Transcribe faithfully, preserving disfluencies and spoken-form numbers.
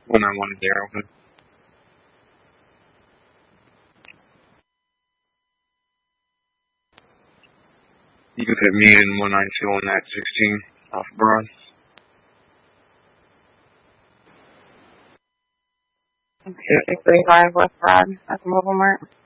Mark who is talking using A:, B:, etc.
A: When I wanted there, open. You can put me in one ninety-two on that sixteen off Broad.
B: two six three five West Broad. That's a mobile mart.